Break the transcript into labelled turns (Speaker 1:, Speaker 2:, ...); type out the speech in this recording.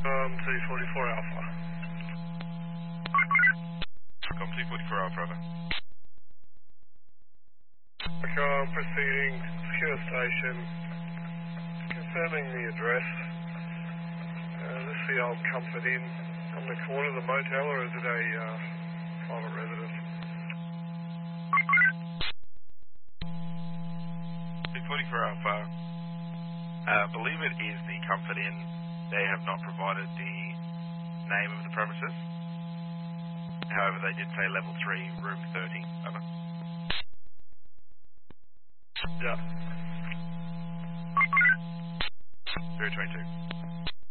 Speaker 1: T44 Alpha.
Speaker 2: T44 Alpha, over.
Speaker 1: Proceeding, secure station, confirming the address. This is the old Comfort Inn on the corner of the motel, or is it a private residence?
Speaker 2: T44 Alpha, I believe it is the Comfort Inn. They have not provided the name of the premises. However, they did say level 3, room 30. Over.
Speaker 1: Yeah.
Speaker 2: 022.